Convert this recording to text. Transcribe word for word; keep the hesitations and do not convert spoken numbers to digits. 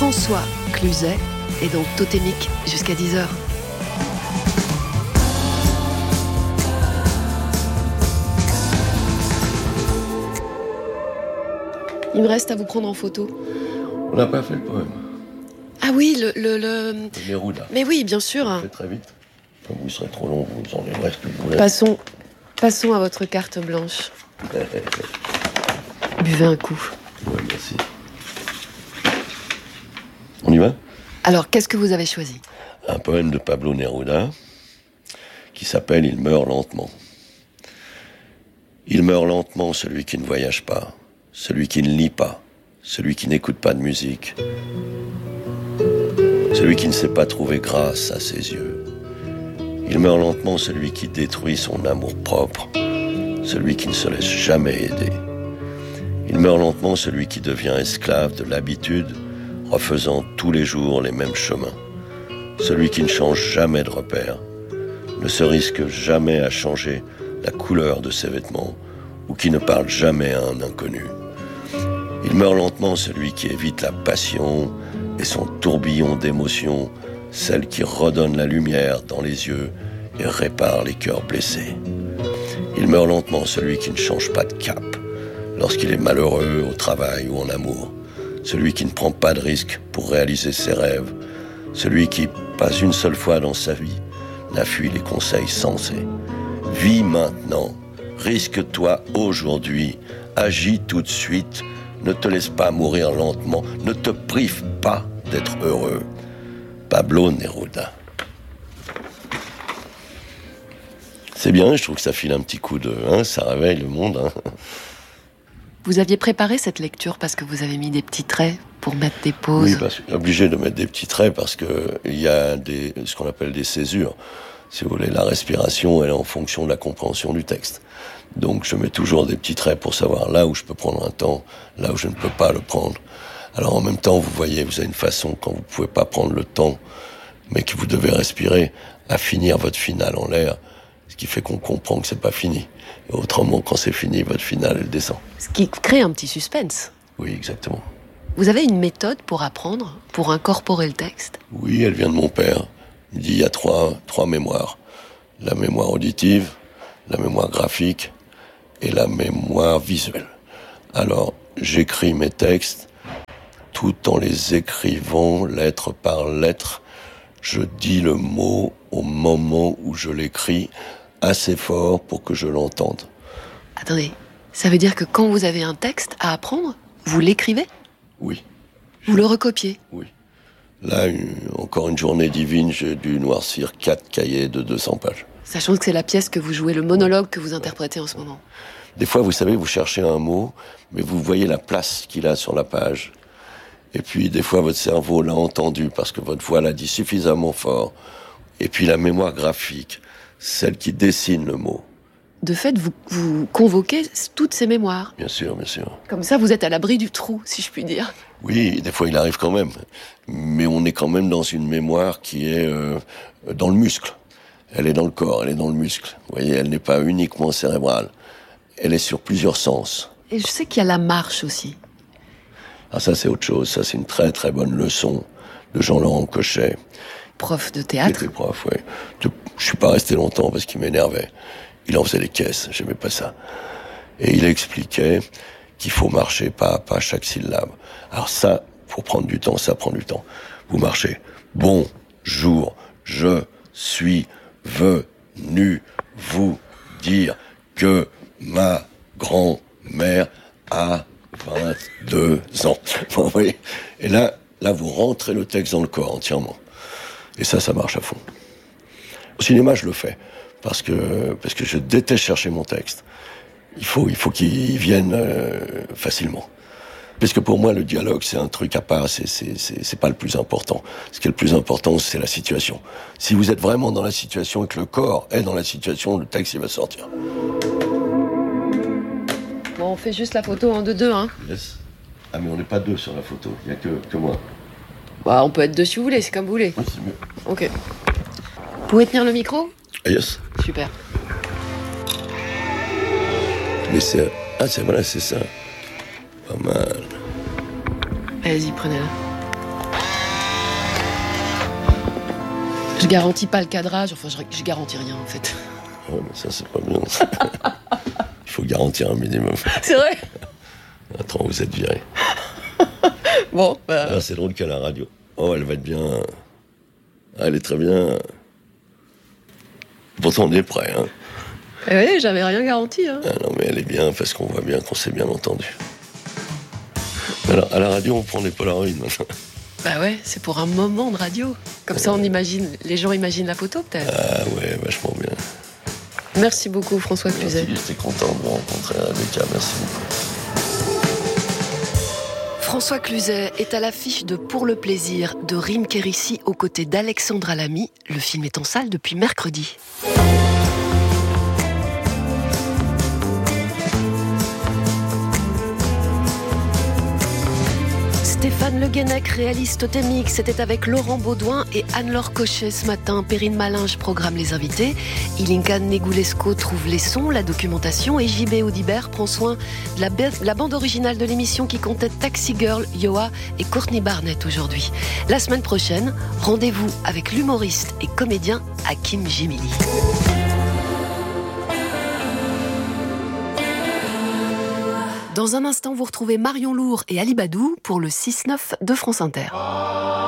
François Cluzet est dans Totémique jusqu'à dix heures. Il me reste à vous prendre en photo. On n'a pas fait le poème. Ah oui, le... le, le... Le Neruda. Mais oui, bien sûr. On le fait très vite. Comme vous serez trop long, vous enlèverez ce que vous voulez. Passons, passons à votre carte blanche. Buvez un coup. Ouais, merci. On y va ? Alors, qu'est-ce que vous avez choisi ? Un poème de Pablo Neruda qui s'appelle « Il meurt lentement ». Il meurt lentement celui qui ne voyage pas, celui qui ne lit pas, celui qui n'écoute pas de musique, celui qui ne sait pas trouver grâce à ses yeux. Il meurt lentement celui qui détruit son amour-propre, celui qui ne se laisse jamais aider. Il meurt lentement celui qui devient esclave de l'habitude, refaisant tous les jours les mêmes chemins. Celui qui ne change jamais de repère, ne se risque jamais à changer la couleur de ses vêtements, ou qui ne parle jamais à un inconnu. Il meurt lentement celui qui évite la passion et son tourbillon d'émotions, celle qui redonne la lumière dans les yeux et répare les cœurs blessés. Il meurt lentement celui qui ne change pas de cap, lorsqu'il est malheureux au travail ou en amour, celui qui ne prend pas de risque pour réaliser ses rêves, celui qui, pas une seule fois dans sa vie, n'a fui les conseils sensés. Vis maintenant, risque-toi aujourd'hui, agis tout de suite, ne te laisse pas mourir lentement, ne te prive pas d'être heureux. Pablo Neruda. C'est bien, je trouve que ça file un petit coup de... Hein, ça réveille le monde. Hein. Vous aviez préparé cette lecture parce que vous avez mis des petits traits pour mettre des pauses. Oui, parce que obligé de mettre des petits traits parce que il y a des, ce qu'on appelle des césures. Si vous voulez, la respiration, elle est en fonction de la compréhension du texte. Donc, je mets toujours des petits traits pour savoir là où je peux prendre un temps, là où je ne peux pas le prendre. Alors, en même temps, vous voyez, vous avez une façon, quand vous pouvez pas prendre le temps, mais que vous devez respirer, à finir votre finale en l'air, ce qui fait qu'on comprend que c'est pas fini. Et autrement, quand c'est fini, votre finale, elle descend. Ce qui crée un petit suspense. Oui, exactement. Vous avez une méthode pour apprendre, pour incorporer le texte ? Oui, elle vient de mon père. Il dit il y a trois, trois mémoires. La mémoire auditive, la mémoire graphique et la mémoire visuelle. Alors, j'écris mes textes tout en les écrivant lettre par lettre. Je dis le mot au moment où je l'écris assez fort pour que je l'entende. Attendez, ça veut dire que quand vous avez un texte à apprendre, vous l'écrivez ? Oui. Vous le recopiez ? Oui. Là, une, encore une journée divine, j'ai dû noircir quatre cahiers de deux cents pages. Sachant que c'est la pièce que vous jouez, le monologue que vous interprétez en ce moment. Des fois, vous savez, vous cherchez un mot, mais vous voyez la place qu'il a sur la page. Et puis, des fois, votre cerveau l'a entendu parce que votre voix l'a dit suffisamment fort. Et puis, la mémoire graphique, celle qui dessine le mot. De fait, vous, vous convoquez toutes ces mémoires. Bien sûr, bien sûr. Comme ça, vous êtes à l'abri du trou, si je puis dire. Oui, des fois, il arrive quand même. Mais on est quand même dans une mémoire qui est euh, dans le muscle. Elle est dans le corps, elle est dans le muscle. Vous voyez, elle n'est pas uniquement cérébrale. Elle est sur plusieurs sens. Et je sais qu'il y a la marche aussi. Ah, ça, c'est autre chose. Ça, c'est une très, très bonne leçon de Jean-Laurent Cochet. Prof de théâtre. Il était prof, oui. Je, je suis pas resté longtemps parce qu'il m'énervait. Il en faisait les caisses, j'aimais pas ça. Et il expliquait qu'il faut marcher pas à pas chaque syllabe. Alors ça, pour prendre du temps, ça prend du temps. Vous marchez. Bonjour, je suis venu vous dire que ma grand-mère a vingt-deux ans. Vous voyez ? Et là, là, vous rentrez le texte dans le corps entièrement. Et ça, ça marche à fond. Au cinéma, je le fais. Parce que, parce que je déteste chercher mon texte. Il faut, il faut qu'il vienne euh, facilement. Parce que pour moi, le dialogue, c'est un truc à part, c'est, c'est, c'est, c'est pas le plus important. Ce qui est le plus important, c'est la situation. Si vous êtes vraiment dans la situation et que le corps est dans la situation, le texte, il va sortir. Bon, on fait juste la photo en deux-deux, hein. Yes. Ah, mais on n'est pas deux sur la photo, il n'y a que, que moi. Bah, on peut être deux si vous voulez, c'est comme vous voulez. Oui, c'est mieux. Ok. Vous pouvez tenir le micro ? Ah, yes. Super. Mais c'est... Ah, c'est voilà, c'est ça. Pas mal. Allez-y, prenez-la. Je garantis pas le cadrage, enfin je, je garantis rien en fait. Ouais, mais ça c'est pas bien. Il faut garantir un minimum. C'est vrai. Attends, vous êtes viré. Bon, bah... Ah, c'est drôle qu'à la radio. Oh, elle va être bien. Ah, elle est très bien. Pourtant, on est prêt, hein. Eh oui, j'avais rien garanti, hein. Ah, non, mais elle est bien parce qu'on voit bien qu'on s'est bien entendu. Alors, à la radio, on prend des Polaroids maintenant. Bah ouais, c'est pour un moment de radio. Comme ça, on imagine, les gens imaginent la photo, peut-être. Ah ouais, vachement bien. Merci beaucoup, François Cluzet. Merci, j'étais content de vous rencontrer, Rebecca. Merci beaucoup. François Cluzet est à l'affiche de Pour le plaisir de Rim Kérissi aux côtés d'Alexandra Lamy. Le film est en salle depuis mercredi. Stéphane Le Guenec réalise Totémique. C'était avec Laurent Baudouin et Anne-Laure Cochet ce matin. Perrine Malinge programme les invités. Ilinka Negulesco trouve les sons, la documentation. Et J B Audibert prend soin de la, ba- la bande originale de l'émission qui comptait Taxi Girl, Yoa et Courtney Barnett aujourd'hui. La semaine prochaine, rendez-vous avec l'humoriste et comédien Hakim Jemili. Dans un instant, vous retrouvez Marion Lourd et Ali Badou pour le six neuf de France Inter.